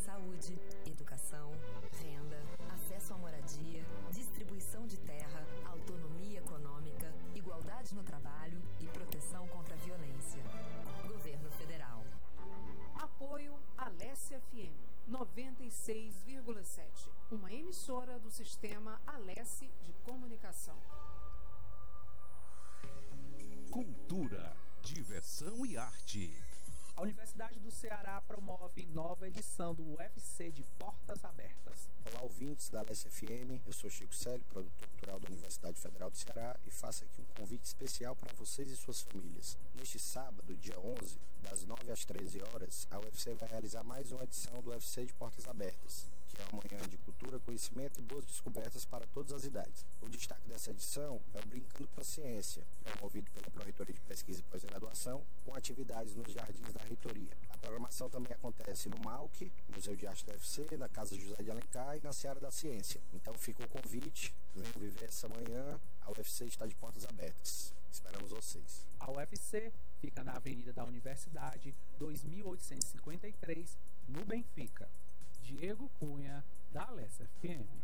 saúde, educação, renda, acesso à moradia, distribuição de terra, autonomia econômica, igualdade no trabalho e proteção contra a violência. Governo Federal. Apoio Alesse FM 96,7, uma emissora do sistema Alesse de comunicação. Cultura, diversão e arte. A Universidade do Ceará promove nova edição do UFC de Portas Abertas. Olá, ouvintes da Alesse FM, eu sou Chico Célio, produtor cultural da Universidade Federal do Ceará, e faço aqui um convite especial para vocês e suas famílias. Neste sábado, dia 11, das 9 às 13 horas, a UFC vai realizar mais uma edição do UFC de Portas Abertas, que é uma manhã de cultura, conhecimento e boas descobertas para todas as idades. O destaque dessa edição é o Brincando com a Ciência, promovido pela Pró-Reitoria de Pesquisa e Pós-Graduação, com atividades nos jardins da reitoria. A programação também acontece no MAUC, Museu de Arte da UFC, na Casa José de Alencar e na Seara da Ciência. Então fica o convite, venham viver essa manhã, a UFC está de portas abertas. Esperamos vocês. A UFC fica na Avenida da Universidade, 2853, no Benfica. Diego Cunha, da Alesse FM.